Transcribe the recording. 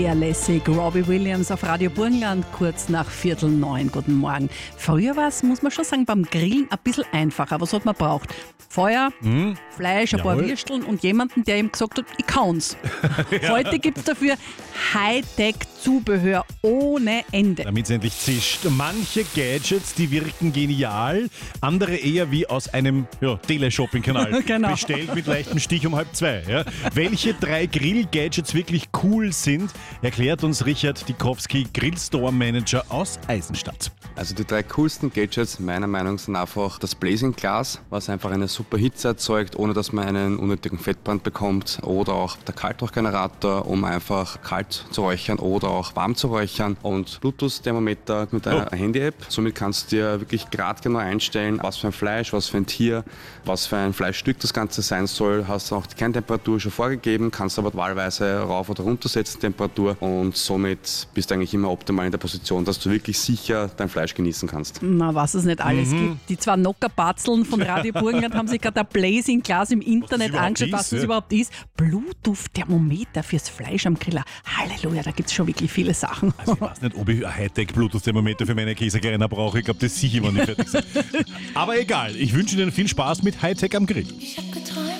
Ja, lässig. Robbie Williams auf Radio Burgenland, kurz nach 8:45. Guten Morgen. Früher war es, muss man schon sagen, beim Grillen ein bisschen einfacher. Was hat man braucht? Feuer, Fleisch, ein paar Würsteln und jemanden, der ihm gesagt hat, ich kann's. Heute gibt es dafür Hightech-Zubehör ohne Ende. Damit es endlich zischt. Manche Gadgets, die wirken genial, andere eher wie aus einem Teleshopping-Kanal. Genau. Bestellt mit leichtem Stich um 1:30. Ja. Welche 3 Grill-Gadgets wirklich cool sind, erklärt uns Richard Dikowski, Grillstore-Manager aus Eisenstadt. Also die 3 coolsten Gadgets meiner Meinung nach sind einfach das Blazing Glas, was einfach eine super Hitze erzeugt, ohne dass man einen unnötigen Fettbrand bekommt, oder auch der Kaltrauchgenerator, um einfach kalt zu räuchern oder auch warm zu räuchern, und Bluetooth-Thermometer mit einer Handy-App. Somit kannst du dir wirklich gradgenau einstellen, was für ein Fleisch, was für ein Tier, was für ein Fleischstück das Ganze sein soll. Hast auch die Kerntemperatur schon vorgegeben, kannst aber wahlweise rauf oder runter setzen, Temperatur, und somit bist du eigentlich immer optimal in der Position, dass du wirklich sicher dein Fleisch genießen kannst. Na, was es nicht alles gibt. Die 2 Nockerbatzeln von Radio Burgenland haben sich gerade ein Blazing-Glas im Internet angeschaut, was das überhaupt ist. Bluetooth-Thermometer fürs Fleisch am Griller. Halleluja, da gibt es schon wirklich viele Sachen. Also ich weiß nicht, ob ich ein Hightech-Bluetooth-Thermometer für meine Käsekreiner brauche. Ich glaube, das sicher immer nicht fertig sein. Aber egal, ich wünsche Ihnen viel Spaß mit Hightech am Grill. Ich hab geträumt.